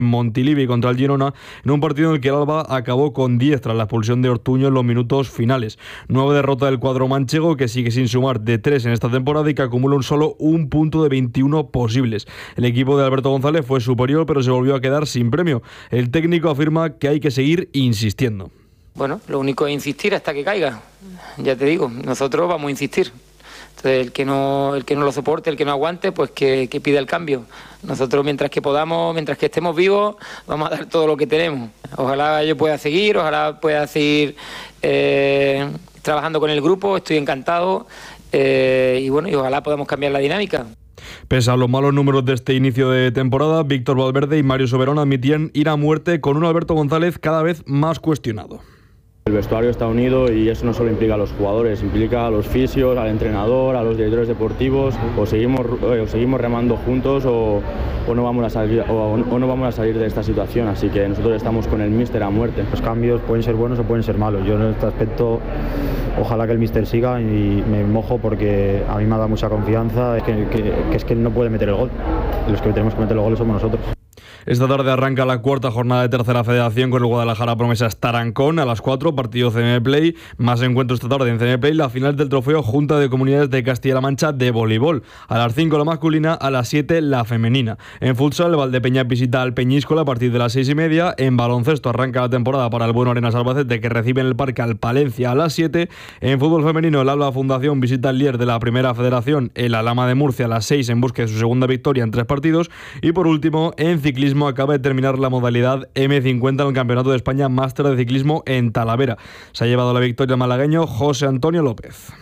Montilivi contra el Girona, en un partido en el que el Alba acabó con 10 tras la expulsión de Ortuño en los minutos finales. Nueva derrota del cuadro manchego, que sigue sin sumar de 3 en esta temporada y que acumula solo un punto de 21 posibles. El equipo de Alberto González fue superior, pero se volvió a quedar sin premio. El técnico afirma que hay que seguir insistiendo. Bueno, lo único es insistir hasta que caiga. Ya te digo, nosotros vamos a insistir. Entonces, el que no lo soporte, el que no aguante, pues que pida el cambio. Nosotros, mientras que podamos, mientras que estemos vivos, vamos a dar todo lo que tenemos. Ojalá yo pueda seguir, ojalá pueda seguir trabajando con el grupo, estoy encantado y ojalá podamos cambiar la dinámica. Pese a los malos números de este inicio de temporada, Víctor Valverde y Mario Soberón admitían ir a muerte con un Alberto González cada vez más cuestionado. El vestuario está unido y eso no solo implica a los jugadores, implica a los fisios, al entrenador, a los directores deportivos. O seguimos remando juntos o no vamos a salir de esta situación. Así que nosotros estamos con el míster a muerte. Los cambios pueden ser buenos o pueden ser malos. Yo en este aspecto ojalá que el míster siga y me mojo porque a mí me ha dado mucha confianza. Es que él no puede meter el gol. Los que tenemos que meter los goles somos nosotros. Esta tarde arranca la cuarta jornada de Tercera Federación con el Guadalajara Promesas Tarancón a las 4, partido CM Play. Más encuentros esta tarde en CM Play, la final del trofeo Junta de Comunidades de Castilla-La Mancha de voleibol. A las 5 la masculina, a las 7 la femenina. En futsal, Valdepeñas visita al Peñíscola a partir de las 6:30. En baloncesto arranca la temporada para el Bueno Arenas Albacete, que recibe en el Parque al Palencia a las 7. En fútbol femenino, el Alba Fundación visita el líder de la Primera Federación, el Alhama de Murcia, a las 6 en busca de su segunda victoria en 3 partidos. Y por último, en ciclismo acaba de terminar la modalidad M50 en el Campeonato de España Máster de Ciclismo en Talavera. Se ha llevado la victoria el malagueño José Antonio López.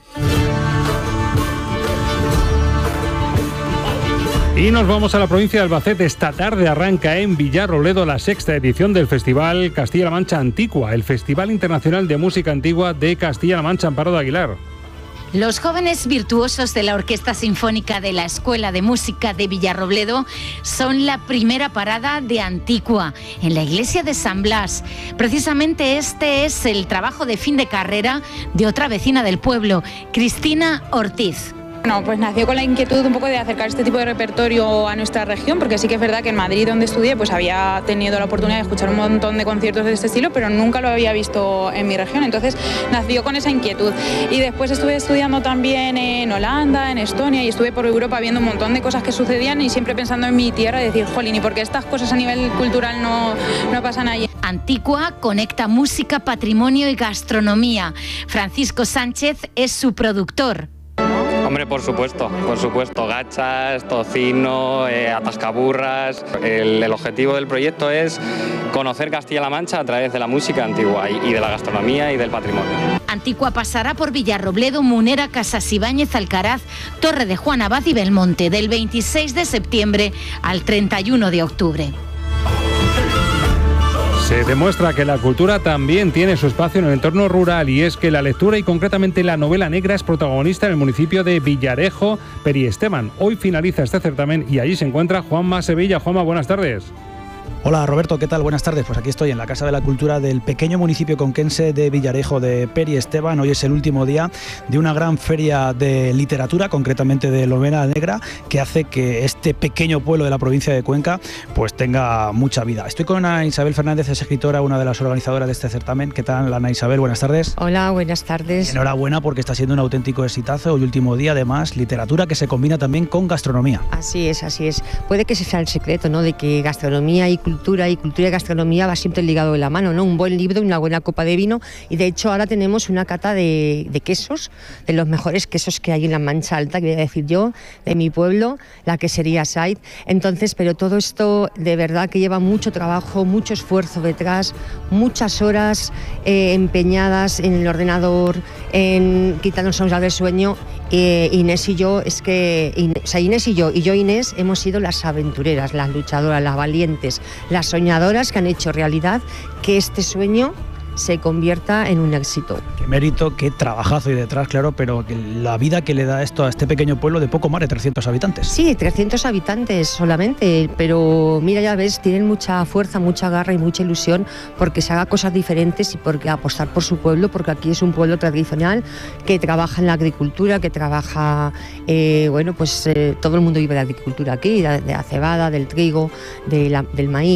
Y nos vamos a la provincia de Albacete. Esta tarde arranca en Villarrobledo la 6ª edición del Festival Castilla-La Mancha Antigua, el Festival Internacional de Música Antigua de Castilla-La Mancha. Amparo de Aguilar. Los jóvenes virtuosos de la Orquesta Sinfónica de la Escuela de Música de Villarrobledo son la primera parada de Antigua en la iglesia de San Blas. Precisamente este es el trabajo de fin de carrera de otra vecina del pueblo, Cristina Ortiz. Bueno, pues nació con la inquietud un poco de acercar este tipo de repertorio a nuestra región, porque sí que es verdad que en Madrid, donde estudié, pues había tenido la oportunidad de escuchar un montón de conciertos de este estilo, pero nunca lo había visto en mi región, entonces nació con esa inquietud. Y después estuve estudiando también en Holanda, en Estonia, y estuve por Europa viendo un montón de cosas que sucedían y siempre pensando en mi tierra y decir, jolín, ¿y por qué estas cosas a nivel cultural no pasan allí? Antigua conecta música, patrimonio y gastronomía. Francisco Sánchez es su productor. Hombre, por supuesto, gachas, tocino, atascaburras. El objetivo del proyecto es conocer Castilla-La Mancha a través de la música antigua y de la gastronomía y del patrimonio. Antigua pasará por Villarrobledo, Munera, Casas Ibáñez, Alcaraz, Torre de Juan Abad y Belmonte del 26 de septiembre al 31 de octubre. Se demuestra que la cultura también tiene su espacio en el entorno rural, y es que la lectura y concretamente la novela negra es protagonista en el municipio de Villarejo, Periesteban. Hoy finaliza este certamen y allí se encuentra Juanma Sevilla. Juanma, buenas tardes. Hola Roberto, ¿qué tal? Buenas tardes. Pues aquí estoy en la Casa de la Cultura del pequeño municipio conquense de Villarejo de Periesteban. Hoy es el último día de una gran feria de literatura, concretamente de novela negra, que hace que este pequeño pueblo de la provincia de Cuenca pues tenga mucha vida. Estoy con Ana Isabel Fernández, es escritora, una de las organizadoras de este certamen. ¿Qué tal, Ana Isabel? Buenas tardes. Hola, buenas tardes. Enhorabuena porque está siendo un auténtico exitazo. Hoy último día, además, literatura que se combina también con gastronomía. Así es, así es. Puede que ese sea el secreto, ¿no?, de que gastronomía y cultura y gastronomía va siempre ligado de la mano, ¿no? Un buen libro, una buena copa de vino, y de hecho ahora tenemos una cata de quesos, de los mejores quesos que hay en la Mancha Alta, que voy a decir yo, de mi pueblo, la quesería Said. Entonces, pero todo esto de verdad que lleva mucho trabajo, mucho esfuerzo detrás, muchas horas empeñadas en el ordenador, en quitarnos a del sueño. Inés y yo, Inés y yo Inés hemos sido las aventureras, las luchadoras, las valientes, las soñadoras que han hecho realidad que este sueño se convierta en un éxito. Qué mérito, qué trabajazo hay detrás, claro, pero la vida que le da esto a este pequeño pueblo de poco más de 300 habitantes. Sí, 300 habitantes solamente, pero mira, ya ves, tienen mucha fuerza, mucha garra y mucha ilusión porque se haga cosas diferentes y porque apostar por su pueblo, porque aquí es un pueblo tradicional que trabaja en la agricultura, que trabaja, todo el mundo vive de la agricultura aquí, de la cebada, del trigo, del maíz.